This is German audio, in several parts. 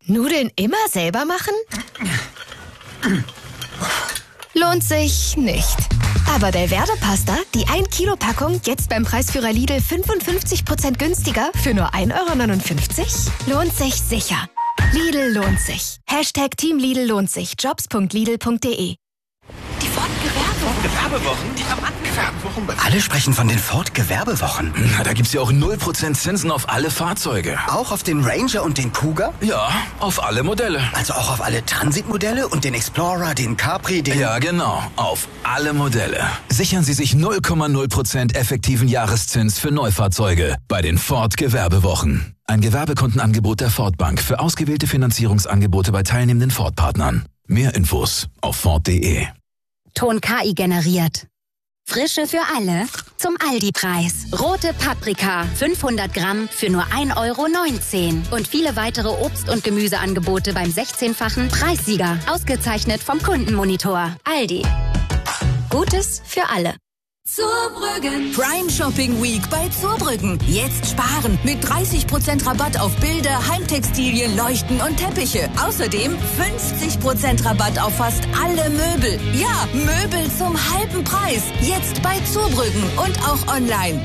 Nudeln immer selber machen? Lohnt sich nicht. Aber Belverde-Pasta, die 1-Kilo-Packung, jetzt beim Preisführer Lidl 55% günstiger für nur 1,59 €? Lohnt sich sicher. Lidl lohnt sich. Hashtag Team Lidl lohnt sich. Jobs.lidl.de. Die Ford-Gewerbewochen? Die Gewerbewochen? Alle sprechen von den Ford-Gewerbewochen. Na, da gibt's ja auch 0% Zinsen auf alle Fahrzeuge. Auch auf den Ranger und den Kuga? Ja, auf alle Modelle. Also auch auf alle Transit-Modelle und den Explorer, den Capri, den... Ja, genau. Auf alle Modelle. Sichern Sie sich 0,0% effektiven Jahreszins für Neufahrzeuge bei den Ford-Gewerbewochen. Ein Gewerbekundenangebot der Ford Bank für ausgewählte Finanzierungsangebote bei teilnehmenden Ford-Partnern. Mehr Infos auf Ford.de. Ton KI generiert. Frische für alle zum Aldi-Preis. Rote Paprika, 500 Gramm für nur 1,19 €. Und viele weitere Obst- und Gemüseangebote beim 16-fachen Preissieger. Ausgezeichnet vom Kundenmonitor. Aldi. Gutes für alle. Zurbrüggen. Prime Shopping Week bei Zurbrüggen. Jetzt sparen mit 30% Rabatt auf Bilder, Heimtextilien, Leuchten und Teppiche. Außerdem 50% Rabatt auf fast alle Möbel. Ja, Möbel zum halben Preis. Jetzt bei Zurbrüggen und auch online.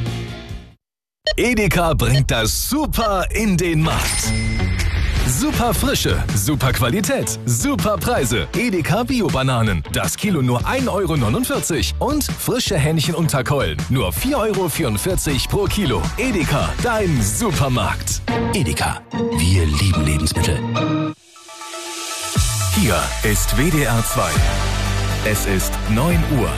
Edeka bringt das Super in den Markt. Super Frische, super Qualität, super Preise. Edeka Bio-Bananen. Das Kilo nur 1,49 € und frische Hähnchenunterkeulen. Nur 4,44 € pro Kilo. Edeka, dein Supermarkt. Edeka. Wir lieben Lebensmittel. Hier ist WDR 2. Es ist 9 Uhr.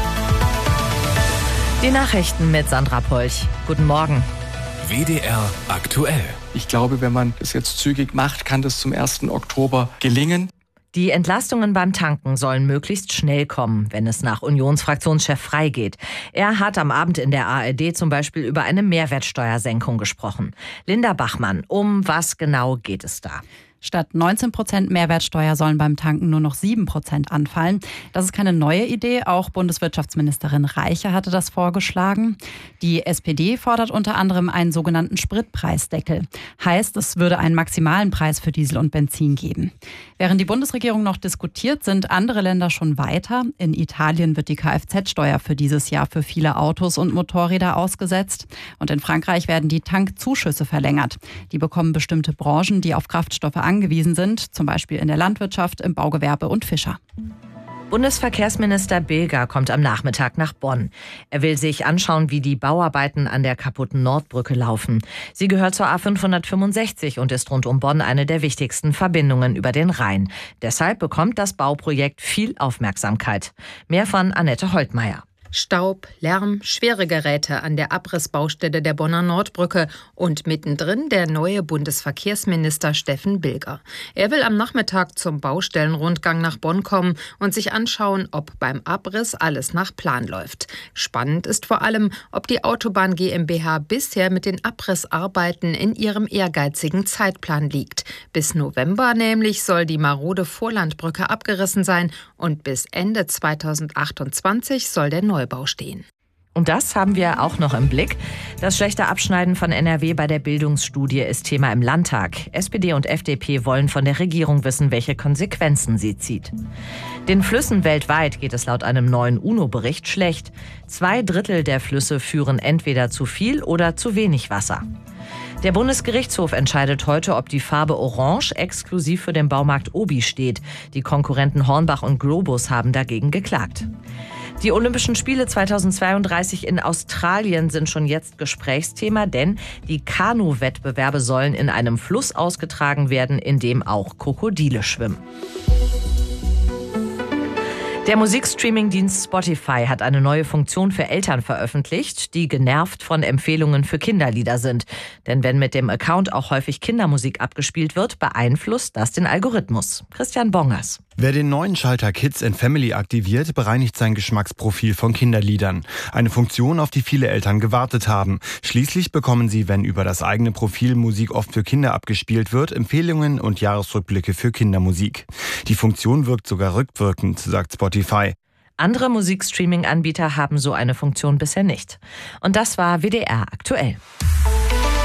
Die Nachrichten mit Sandra Polch. Guten Morgen. WDR aktuell. Ich glaube, wenn man es jetzt zügig macht, kann das zum 1. Oktober gelingen. Die Entlastungen beim Tanken sollen möglichst schnell kommen, wenn es nach Unionsfraktionschef Frey geht. Er hat am Abend in der ARD zum Beispiel über eine Mehrwertsteuersenkung gesprochen. Linda Bachmann, um was genau geht es da? Statt 19% Mehrwertsteuer sollen beim Tanken nur noch 7% anfallen. Das ist keine neue Idee. Auch Bundeswirtschaftsministerin Reiche hatte das vorgeschlagen. Die SPD fordert unter anderem einen sogenannten Spritpreisdeckel. Heißt, es würde einen maximalen Preis für Diesel und Benzin geben. Während die Bundesregierung noch diskutiert, sind andere Länder schon weiter. In Italien wird die Kfz-Steuer für dieses Jahr für viele Autos und Motorräder ausgesetzt. Und in Frankreich werden die Tankzuschüsse verlängert. Die bekommen bestimmte Branchen, die auf Kraftstoffe angewiesen sind, zum Beispiel in der Landwirtschaft, im Baugewerbe und Fischer. Bundesverkehrsminister Bilger kommt am Nachmittag nach Bonn. Er will sich anschauen, wie die Bauarbeiten an der kaputten Nordbrücke laufen. Sie gehört zur A565 und ist rund um Bonn eine der wichtigsten Verbindungen über den Rhein. Deshalb bekommt das Bauprojekt viel Aufmerksamkeit. Mehr von Annette Holtmeier. Staub, Lärm, schwere Geräte an der Abrissbaustelle der Bonner Nordbrücke und mittendrin der neue Bundesverkehrsminister Steffen Bilger. Er will am Nachmittag zum Baustellenrundgang nach Bonn kommen und sich anschauen, ob beim Abriss alles nach Plan läuft. Spannend ist vor allem, ob die Autobahn GmbH bisher mit den Abrissarbeiten in ihrem ehrgeizigen Zeitplan liegt. Bis November nämlich soll die marode Vorlandbrücke abgerissen sein und bis Ende 2028 soll der Neubau stehen. Und das haben wir auch noch im Blick. Das schlechte Abschneiden von NRW bei der Bildungsstudie ist Thema im Landtag. SPD und FDP wollen von der Regierung wissen, welche Konsequenzen sie zieht. Den Flüssen weltweit geht es laut einem neuen UNO-Bericht schlecht. 2/3 der Flüsse führen entweder zu viel oder zu wenig Wasser. Der Bundesgerichtshof entscheidet heute, ob die Farbe Orange exklusiv für den Baumarkt Obi steht. Die Konkurrenten Hornbach und Globus haben dagegen geklagt. Die Olympischen Spiele 2032 in Australien sind schon jetzt Gesprächsthema, denn die Kanu-Wettbewerbe sollen in einem Fluss ausgetragen werden, in dem auch Krokodile schwimmen. Der Musikstreaming-Dienst Spotify hat eine neue Funktion für Eltern veröffentlicht, die genervt von Empfehlungen für Kinderlieder sind. Denn wenn mit dem Account auch häufig Kindermusik abgespielt wird, beeinflusst das den Algorithmus. Christian Bongers. Wer den neuen Schalter Kids and Family aktiviert, bereinigt sein Geschmacksprofil von Kinderliedern. Eine Funktion, auf die viele Eltern gewartet haben. Schließlich bekommen sie, wenn über das eigene Profil Musik oft für Kinder abgespielt wird, Empfehlungen und Jahresrückblicke für Kindermusik. Die Funktion wirkt sogar rückwirkend, sagt Spotify. Andere Musikstreaming-Anbieter haben so eine Funktion bisher nicht. Und das war WDR aktuell.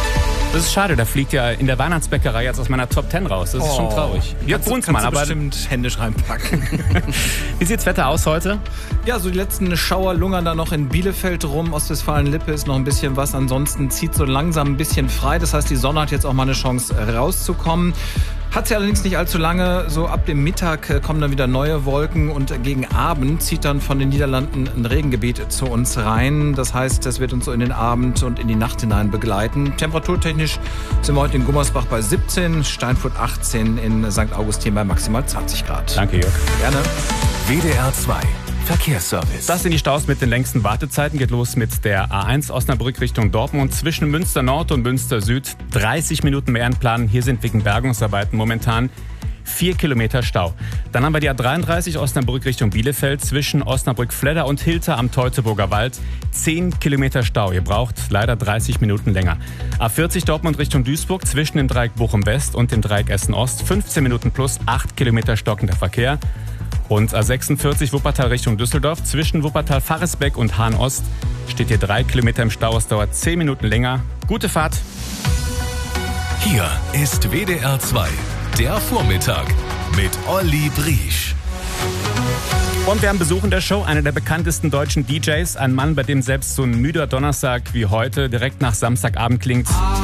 Das ist schade, da fliegt ja in der Weihnachtsbäckerei jetzt aus meiner Top 10 raus. Das ist schon traurig. Jörg Brunsmann, aber bestimmt händisch reinpacken. Wie sieht's Wetter aus heute? Ja, so die letzten Schauer lungern da noch in Bielefeld rum. Ostwestfalen-Lippe ist noch ein bisschen was. Ansonsten zieht so langsam ein bisschen frei. Das heißt, die Sonne hat jetzt auch mal eine Chance rauszukommen. Hat sie allerdings nicht allzu lange. So ab dem Mittag kommen dann wieder neue Wolken und gegen Abend zieht dann von den Niederlanden ein Regengebiet zu uns rein. Das heißt, das wird uns so in den Abend und in die Nacht hinein begleiten. Temperaturtechnisch sind wir heute in Gummersbach bei 17, Steinfurt 18, in St. Augustin bei maximal 20 Grad. Danke, Jörg. Gerne. WDR 2 Verkehrsservice. Das sind die Staus mit den längsten Wartezeiten. Geht los mit der A1 Osnabrück Richtung Dortmund. Zwischen Münster Nord und Münster Süd 30 Minuten mehr einplanen. Hier sind wegen Bergungsarbeiten momentan 4 Kilometer Stau. Dann haben wir die A33 Osnabrück Richtung Bielefeld. Zwischen Osnabrück-Fledder und Hilter am Teutoburger Wald 10 Kilometer Stau. Ihr braucht leider 30 Minuten länger. A40 Dortmund Richtung Duisburg. Zwischen dem Dreieck Bochum West und dem Dreieck Essen Ost 15 Minuten plus 8 Kilometer stockender Verkehr. Und A46 Wuppertal Richtung Düsseldorf. Zwischen Wuppertal-Faresbeck und Hahn-Ost steht hier 3 Kilometer im Stau. Es dauert 10 Minuten länger. Gute Fahrt. Hier ist WDR 2, der Vormittag mit Olli Briesch. Und wir haben Besuch in der Show, einer der bekanntesten deutschen DJs. Ein Mann, bei dem selbst so ein müder Donnerstag wie heute direkt nach Samstagabend klingt.